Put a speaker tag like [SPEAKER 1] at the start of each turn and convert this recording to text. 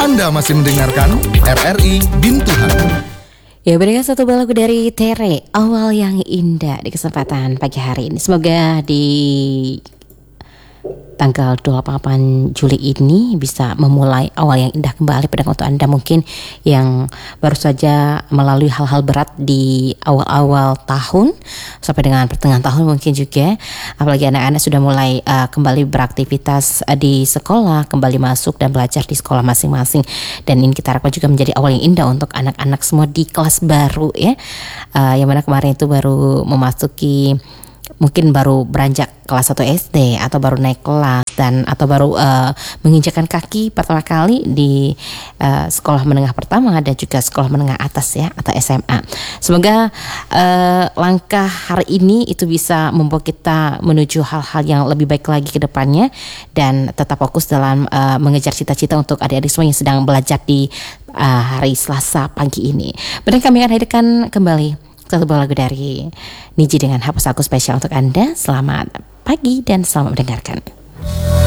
[SPEAKER 1] Anda masih mendengarkan RRI Bintuhan.
[SPEAKER 2] Ya, berikan satu lagu dari Tere, Awal Yang Indah, di kesempatan pagi hari ini. Semoga di tanggal 28 Juli ini bisa memulai awal yang indah kembali pada waktu Anda mungkin yang baru saja melalui hal-hal berat di awal-awal tahun sampai dengan pertengahan tahun mungkin juga, apalagi anak-anak sudah mulai kembali beraktivitas di sekolah, kembali masuk dan belajar di sekolah masing-masing, dan ini kita harapkan juga menjadi awal yang indah untuk anak-anak semua di kelas baru ya, yang mana kemarin itu baru memasuki, mungkin baru beranjak kelas 1 SD atau baru naik kelas dan atau baru menginjakkan kaki pertama kali di sekolah menengah pertama dan juga sekolah menengah atas ya, atau SMA. Semoga langkah hari ini itu bisa membawa kita menuju hal-hal yang lebih baik lagi ke depannya dan tetap fokus dalam mengejar cita-cita untuk adik-adik semua yang sedang belajar di hari Selasa pagi ini. Dan kami akan hadirkan kembali satu buah lagu dari Niji dengan Hapus Aku spesial untuk Anda. Selamat pagi dan selamat mendengarkan.